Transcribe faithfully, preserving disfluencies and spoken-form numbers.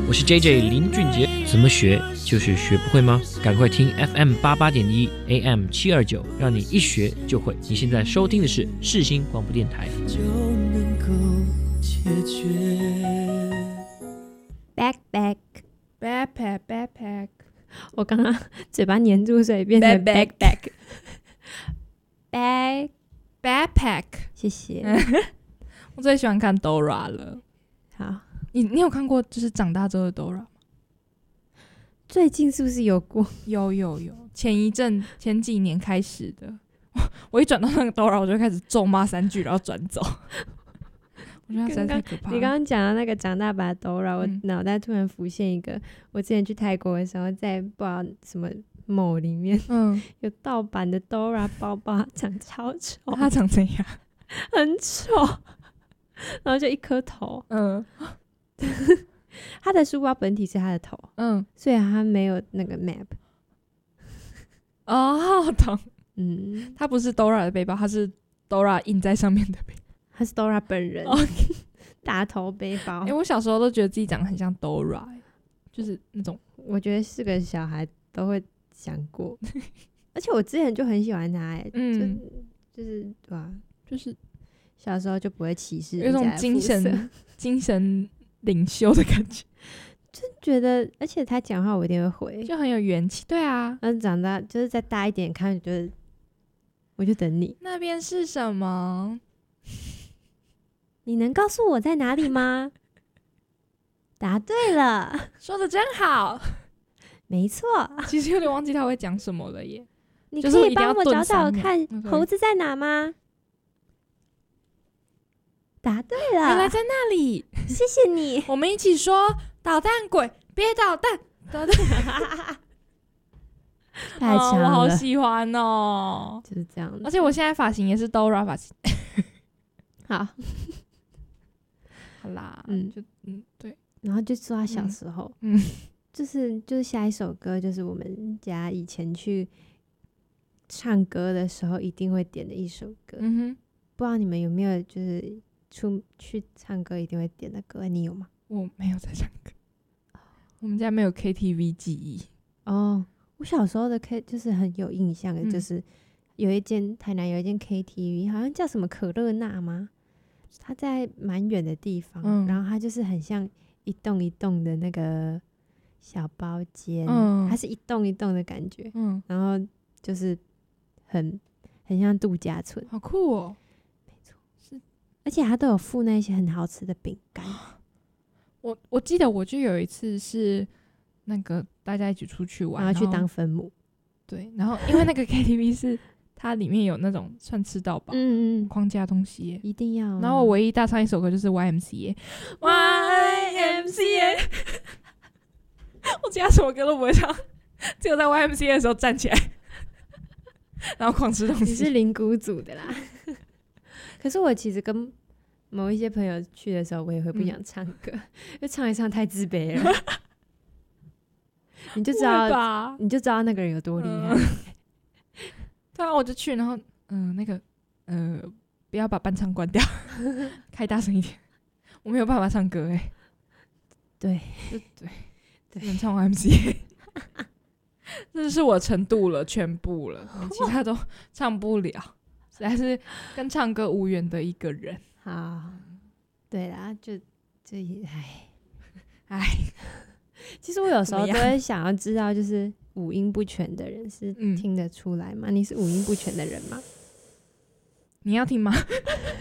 我是 J J 林俊杰，怎么学就是学不会吗？赶快听 F M 八八点一 A M 七二九，让你一学就会。你现在收听的是世新广播电台。就能够解决。 Backpack backpack backpack， 我刚刚嘴巴黏住，所以变成 backpack back backpack， 谢谢。 我最喜欢看 Dora 了。 好， 你你有看过就是长大之后的 Dora 吗？ 最近是不是有过？ 有有有，前一阵前几年开始的。我一转到那个 Dora， 我就开始咒骂三句，然后转走。我觉得他实在太可怕了。 你刚刚讲到那个长大版的 Dora，、嗯、我脑袋突然浮现一个，我之前去泰国的时候，在不知道什么 mall 里面，嗯，有盗版的 Dora 包包，长超丑。 它长怎样？ 很丑，然后就一颗头，嗯，他的书包本体是他的头，嗯，所以他没有那个 map。 哦，我懂， 嗯， 他不是 Dora 的背包，他是 Dora 印在上面的背包。 他是 Dora 本人， okay. 大头背包。 哎、欸，我小时候都觉得自己长得很像 Dora，、欸、就是那种， 我觉得是个小孩都会想过。而且我之前就很喜欢他、欸，嗯，就就是哇， 就是小时候就不会歧视有一种精神精神领袖的感觉， 就觉得，而且他讲话我一定会回， 就很有元气。对啊， 但长大就是再大一点看，就是我就等你。 那边是什么？ 你能告诉我在哪里吗？答对了， 说得真好。 没错， 其实有点忘记他会讲什么了耶。 你可以帮我找找看猴子在哪吗？答对了， 原来在那里。 谢谢你。 我们一起说捣蛋鬼，别捣蛋，捣蛋。 太强了、 哦，我好喜欢哦， 就是这样。 而且我现在发型也是 Dora 发型。 好。 好啦，嗯，就嗯对， 然后就说他小时候，嗯，就是就是下一首歌，就是我们家以前去唱歌的时候一定会点的一首歌。嗯哼，不知道你们有没有就是出去唱歌一定会点的歌？你有吗？ 我没有在唱歌，我们家没有 K T V 记忆。 哦，我小时候的 K 就是很有印象的，嗯、就是有一间台南有一间 K T V， 好像叫什么可乐娜吗？它在蛮远的地方、嗯，然后它就是很像一栋一栋的那个小包间、嗯，它是一栋一栋的感觉，嗯，然后就是很很像度假村， 好酷哦， 没错，是，而且它都有附那些很好吃的饼干。 我我记得我就有一次是那个大家一起出去玩， 然后去当分母， 对，然后因为那个 K T V 是。它里面有那种算吃到饱，嗯嗯，框架东西耶， 一定要、啊。 然后我唯一大唱一首歌就是 Y M C A，Y M C A， 我其他什么歌都不会唱，只有在 Y M C A 的时候站起来，然后狂吃东西。 你是灵骨组的啦。可是我其实跟某一些朋友去的时候，我也会不想唱歌，嗯、因为唱一唱太自卑了。你就知道，你就知道那个人有多厉害。嗯对啊，我就去，然后嗯、呃，那个呃，不要把伴唱关掉，开大声一点，我没有办法唱歌哎、欸。 对， 对对，只能唱 Y M C A， 这是我程度了，全部了，其他都唱不了，实在是跟唱歌无缘的一个人。 好，对啦，就这唉唉，其实我有时候都会想要知道，就是五音不全的人是听得出来吗？嗯、你是五音不全的人吗？ 你要听吗？